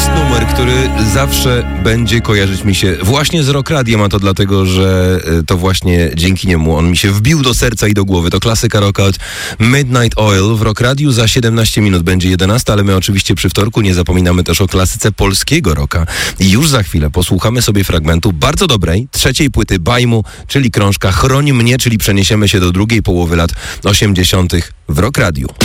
Jest numer, który zawsze będzie kojarzyć mi się właśnie z Rock Radiem, a to dlatego, że to właśnie dzięki niemu on mi się wbił do serca i do głowy. To klasyka Rockout Midnight Oil. W Rock Radiu za 17 minut będzie 11, ale my oczywiście przy wtorku nie zapominamy też o klasyce polskiego rocka. I już za chwilę posłuchamy sobie fragmentu bardzo dobrej, trzeciej płyty Bajmu, czyli krążka Chroń mnie, czyli przeniesiemy się do drugiej połowy lat 80. w Rock Radiu.